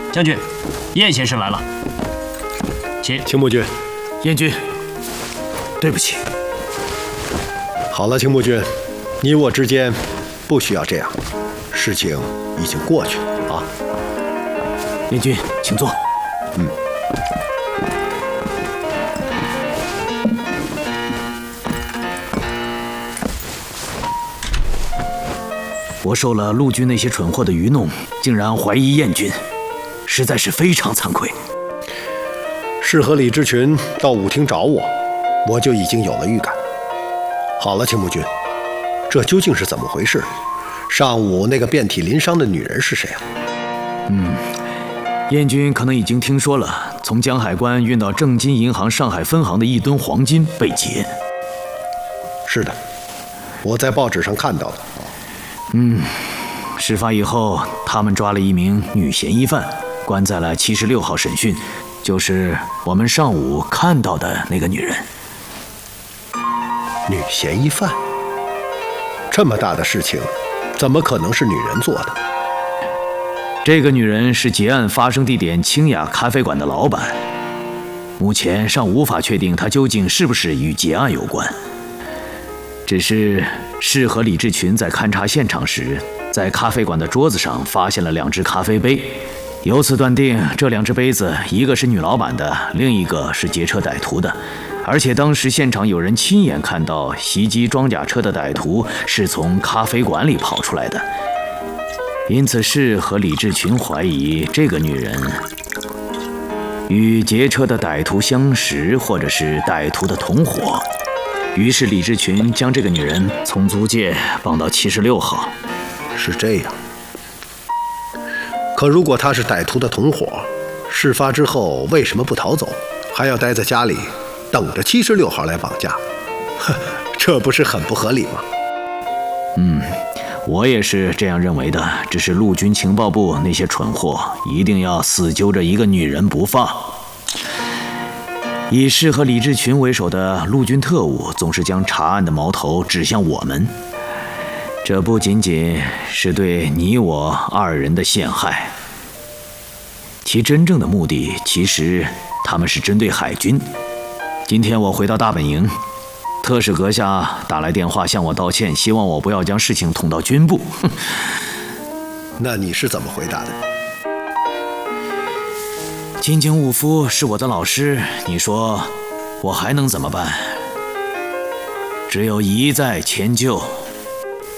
将军，燕先生来了，请。 青木君， 燕军，对不起。 好了，青木君，你我之间不需要这样，事情已经过去了啊。 燕军，请坐。我受了陆军那些蠢货的愚弄，竟然怀疑燕军，实在是非常惭愧。 是和李志群到舞厅找我，我就已经有了预感。好了，青木君，这究竟是怎么回事？上午那个遍体鳞伤的女人是谁啊？ 燕军可能已经听说了，从江海关运到正金银行上海分行的1吨黄金被劫。 是的，我在报纸上看到的。 事发以后，他们抓了一名女嫌疑犯，关在了76号审讯，就是我们上午看到的那个女人。 女嫌疑犯？这么大的事情，怎么可能是女人做的？ 这个女人是劫案发生地点清雅咖啡馆的老板，目前尚无法确定她究竟是不是与劫案有关。只是是和李志群在勘察现场时，在咖啡馆的桌子上发现了2只咖啡杯，由此断定这2只杯子，一个是女老板的，另一个是劫车歹徒的。而且当时现场有人亲眼看到袭击装甲车的歹徒是从咖啡馆里跑出来的，因此是和李志群怀疑这个女人与劫车的歹徒相识，或者是歹徒的同伙。于是李志群将这个女人从租界绑到76号。 是这样。可如果她是歹徒的同伙，事发之后为什么不逃走，还要待在家里等着76号来绑架？这不是很不合理吗？ 我也是这样认为的，只是陆军情报部那些蠢货一定要死揪着一个女人不放。以是和李志群为首的陆军特务总是将查案的矛头指向我们，这不仅仅是对你我2人的陷害，其真正的目的其实他们是针对海军。今天我回到大本营，特使阁下打来电话向我道歉，希望我不要将事情捅到军部。 那你是怎么回答的？ 金井武夫是我的老师，你说我还能怎么办？只有一再迁就。